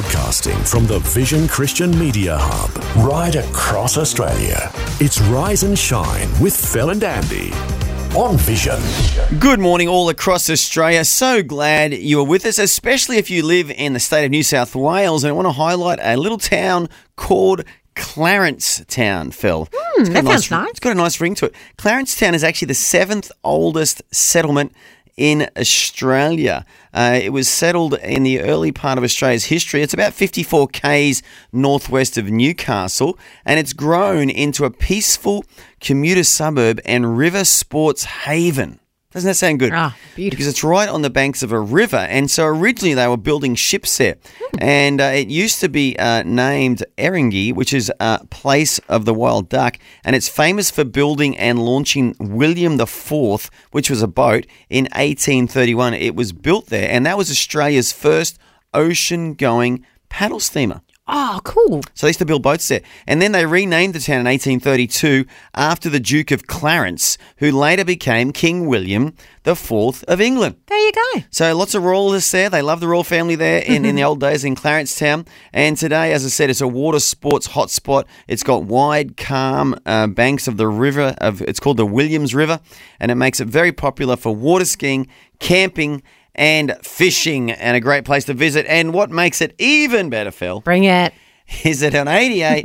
Broadcasting from the Vision Christian Media Hub, right across Australia. It's Rise and Shine with Phil and Andy on Vision. Good morning all across Australia. So glad you are with us, especially if you live in the state of New South Wales. And I want to highlight a little town called Clarence Town, Phil. That sounds nice. It's got a nice ring to it. Clarence Town is actually the 7th oldest settlement in Australia. It was settled in the early part of Australia's history. It's about 54 k's northwest of Newcastle, and it's grown into a peaceful commuter suburb and river sports haven. Doesn't that sound good? Ah, beautiful. Because it's right on the banks of a river. And so originally they were building ships there. And it used to be named Eringi, which is a place of the wild duck. And it's famous for building and launching William IV, which was a boat, in 1831. It was built there. And that was Australia's first ocean-going paddle steamer. Oh, cool. So they used to build boats there. And then they renamed the town in 1832 after the Duke of Clarence, who later became King William IV of England. There you go. So lots of royalists there. They love the royal family there in the old days in Clarence Town. And today, as I said, it's a water sports hotspot. It's got wide, calm banks of the river. It's called the Williams River. And it makes it very popular for water skiing, camping, and fishing, and a great place to visit. And what makes it even better, Phil, Bring it. is that on 88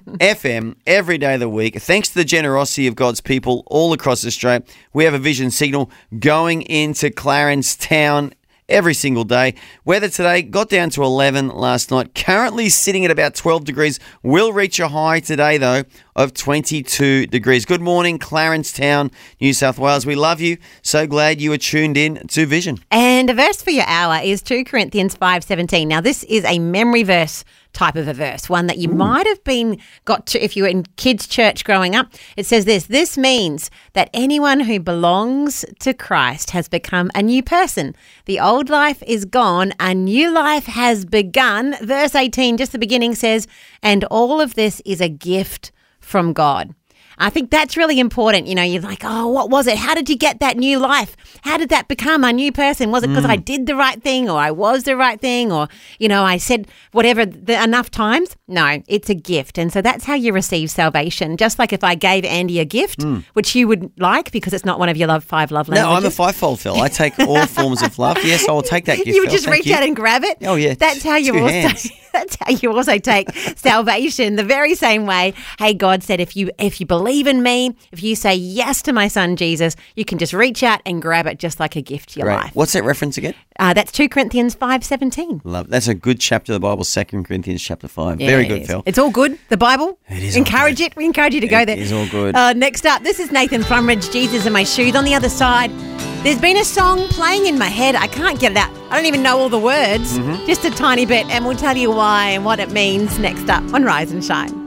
FM every day of the week, thanks to the generosity of God's people all across Australia, we have a vision signal going into Clarence Town every single day. Weather today got down to 11 last night, currently sitting at about 12 degrees. Will reach a high today, though, of 22 degrees. Good morning, Clarence Town, New South Wales. We love you. So glad you are tuned in to Vision. And a verse for your hour is 2 Corinthians 5:17. Now, this is a memory verse type of a verse, one that you might have got to if you were in kids' church growing up. It says this means that anyone who belongs to Christ has become a new person. The old life is gone, a new life has begun. Verse 18, just the beginning, says, and all of this is a gift from God. I think that's really important. You know, you're like, oh, what was it? How did you get that new life? How did that become a new person? Was it because I did the right thing, or I was the right thing, or, you know, I said whatever enough times? No, it's a gift. And so that's how you receive salvation. Just like if I gave Andy a gift, which you would like because it's not one of your five love languages. No, I'm a fivefold, Phil. I take all forms of love. Yes, I will take that gift, You would Phil. just Thank reach out and grab it? Oh, yeah. That's how you Two also hands. That's how you also take salvation the very same way. Hey, God said, if you believe in me, if you say yes to my son Jesus, you can just reach out and grab it just like a gift to your Great. life. What's that reference again? That's 2 Corinthians 5:17. Love. That's a good chapter of the Bible, 2 Corinthians chapter 5. Very good, Phil. It's all good. The Bible. It is Encourage all it. We encourage you to go there. It is all good. Next up, this is Nathan Plumridge, Jesus in My Shoes. On the other side, there's been a song playing in my head. I can't get it out. I don't even know all the words, just a tiny bit, and we'll tell you why and what it means next up on Rise and Shine.